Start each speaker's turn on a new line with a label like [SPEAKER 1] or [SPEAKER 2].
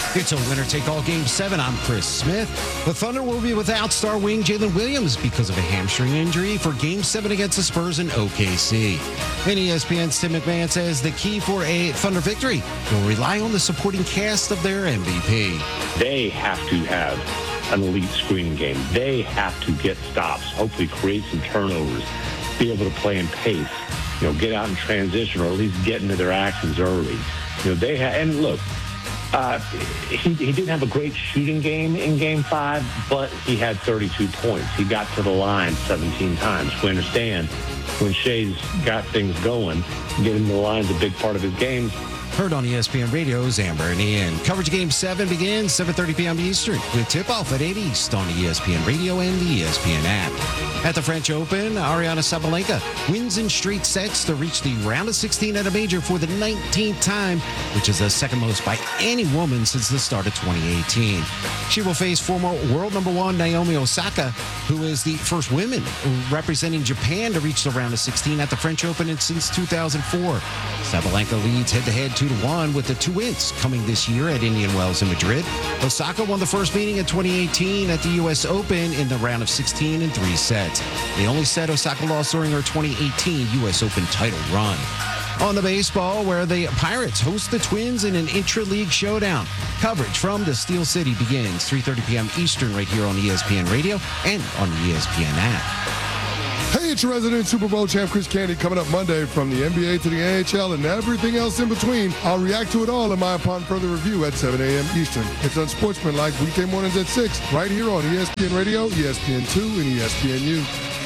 [SPEAKER 1] It's a winner-take-all Game 7. I'm Chris Smith. The Thunder will be without star wing Jalen Williams because of a hamstring injury for Game 7 against the Spurs in OKC. And ESPN's Tim McMahon says the key for a Thunder victory will rely on the supporting cast of their MVP.
[SPEAKER 2] They have to have an elite screening game. They have to get stops, hopefully create some turnovers, be able to play in pace, get out in transition or at least get into their actions early. They have, and look, he didn't have a great shooting game in Game 5, but he had 32 points. He got to the line 17 times. We understand when Shai's got things going, getting to the line's a big part of his game.
[SPEAKER 1] Heard on ESPN Radio's Amber and Ian. Coverage of Game 7 begins 7:30 p.m. Eastern with tip-off at 8 East on ESPN Radio and the ESPN app. At the French Open, Ariana Sabalenka wins in straight sets to reach the round of 16 at a major for the 19th time, which is the second most by any woman since the start of 2018. She will face former world number 1 Naomi Osaka, who is the first woman representing Japan to reach the round of 16 at the French Open since 2004. Sabalenka leads head-to-head 2-1 with the 2 wins coming this year at Indian Wells in Madrid. Osaka won the first meeting in 2018 at the U.S. Open in the round of 16 in 3 sets. The only set Osaka lost during her 2018 U.S. Open title run. On the baseball, where the Pirates host the Twins in an intra-league showdown. Coverage from the Steel City begins 3:30 p.m. Eastern right here on ESPN Radio and on the ESPN app.
[SPEAKER 3] Hey, it's your resident Super Bowl champ Chris Candy coming up Monday from the NBA to the NHL and everything else in between. I'll react to it all in my Upon Further Review at 7 a.m. Eastern. It's Unsportsmanlike weekday mornings at 6 right here on ESPN Radio, ESPN2, and ESPNU.